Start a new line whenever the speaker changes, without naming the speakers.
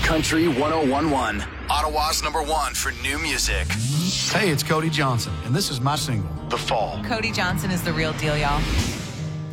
Country 101.1, Ottawa's #1 for new music.
Hey, it's Cody Johnson, and this is my single, The Fall.
Cody Johnson is the real deal, y'all.